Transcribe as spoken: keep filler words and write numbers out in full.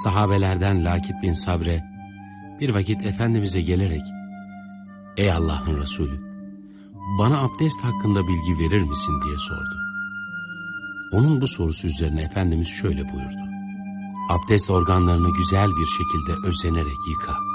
Sahabelerden Lakit bin Sabre bir vakit Efendimiz'e gelerek "Ey Allah'ın Resulü, bana abdest hakkında bilgi verir misin?" diye sordu. Onun bu sorusu üzerine Efendimiz şöyle buyurdu: "Abdest organlarını güzel bir şekilde özenerek yıka.